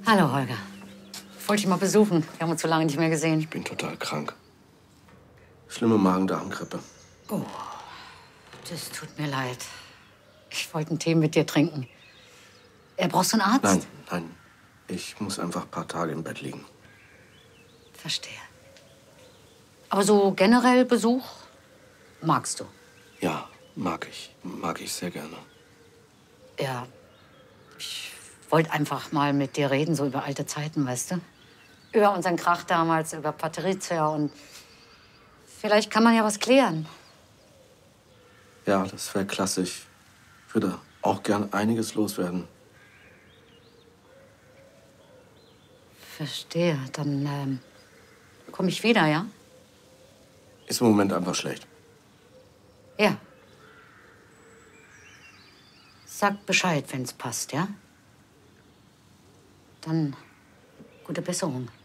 Hallo, Holger. Ich wollte dich mal besuchen. Wir haben uns so lange nicht mehr gesehen. Ich bin total krank. Schlimme Magen-Darm-Grippe. Oh, das tut mir leid. Ich wollte einen Tee mit dir trinken. Brauchst du einen Arzt? Nein, nein. Ich muss einfach ein paar Tage im Bett liegen. Verstehe. Aber so generell Besuch magst du? Ja, mag ich. Mag ich sehr gerne. Ja, ich wollte einfach mal mit dir reden, so über alte Zeiten, weißt du? Über unseren Krach damals, über Patrizia und vielleicht kann man ja was klären. Ja, das wäre klasse. Ich würde auch gern einiges loswerden. Verstehe. Dann komme ich wieder, ja? Ist im Moment einfach schlecht. Ja. Sag Bescheid, wenn's passt, ja? Dann gute Besserung.